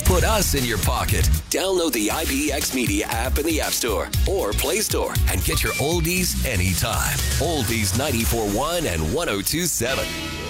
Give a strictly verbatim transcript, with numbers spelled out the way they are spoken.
Put us in your pocket. Download the I B X Media app in the App Store or Play Store and get your oldies anytime. Oldies ninety-four point one and one oh two point seven.